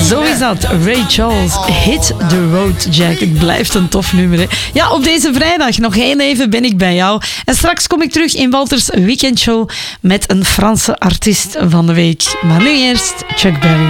Zo is dat. Ray Charles, Hit the Road Jack. Het blijft een tof nummer. Hè? Ja, op deze vrijdag nog heel even ben ik bij jou. En straks kom ik terug in Walters Weekendshow met een Franse artiest van de week. Maar nu eerst Chuck Berry.